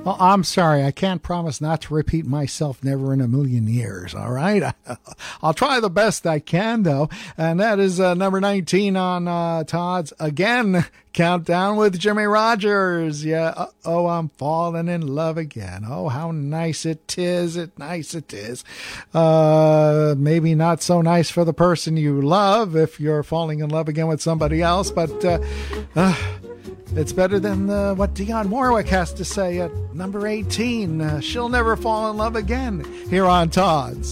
Well, I'm sorry. I can't promise not to repeat myself never in a million years, all right? I'll try the best I can, though. And that is number 19 on Todd's, again, countdown with Jimmy Rogers. Yeah, oh, I'm falling in love again. Oh, how nice it is. Nice it is. Maybe not so nice for the person you love if you're falling in love again with somebody else, but it's better than what Dionne Warwick has to say at number 18. She'll never fall in love again here on Todd's.